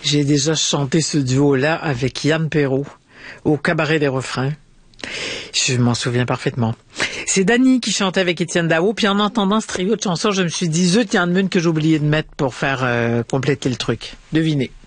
J'ai déjà chanté ce duo-là avec Yann Perrault au Cabaret des Refrains. Je m'en souviens parfaitement. C'est Dany qui chantait avec Étienne Dao, puis en entendant ce trio de chansons, je me suis dit, zut, il y en a une que j'ai oublié de mettre pour faire compléter le truc. Devinez.